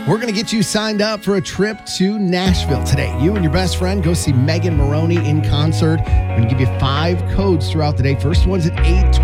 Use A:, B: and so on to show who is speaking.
A: We're going to get you signed up for a trip to Nashville today. You and your best friend go see Megan Maroney in concert. We're going to give you 5 codes throughout the day. First one's at 8:20.